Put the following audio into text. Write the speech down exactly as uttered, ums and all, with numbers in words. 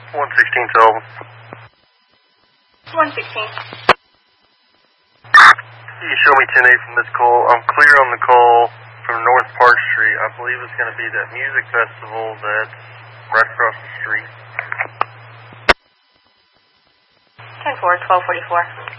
one sixteen Sullivan. one sixteen. You can show me ten eight from this call. I'm clear on the call from North Park Street. I believe it's going to be that music festival that's right across the street. ten four, twelve forty-four.